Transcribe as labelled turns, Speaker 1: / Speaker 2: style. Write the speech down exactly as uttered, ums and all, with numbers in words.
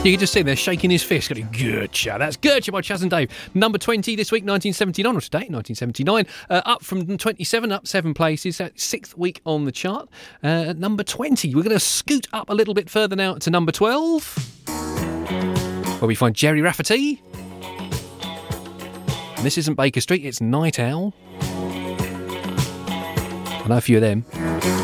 Speaker 1: You can just see there shaking his fist, going, Gertcha. That's Gertcha by Chas and Dave. Number twenty this week, nineteen seventy-nine, or today, nineteen seventy-nine. Uh, up from twenty-seven, up seven places. Uh, sixth week on the chart. Uh, number twenty. We're going to scoot up a little bit further now to number twelve, where we find Gerry Rafferty. And this isn't Baker Street, it's Night Owl. I know a few of them.